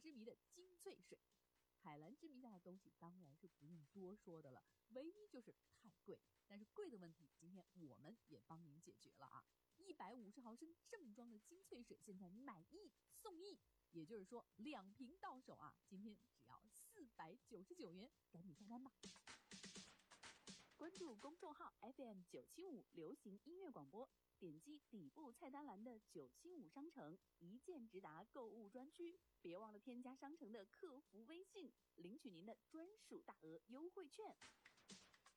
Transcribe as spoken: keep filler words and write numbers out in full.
之谜的精粹水。海蓝之谜下的东西当然是不用多说的了，唯一就是太贵。但是贵的问题，今天我们也帮您解决了啊！一百五十毫升正装的精粹水，现在买一送一，也就是说两瓶到手啊！今天只要四百九十九元，赶紧下单吧！关注公众号 F M 九七五流行音乐广播，点击底部菜单栏的九七五商城，一键直达购物专区。别忘了添加商城的客服微信，领取您的专属大额优惠券。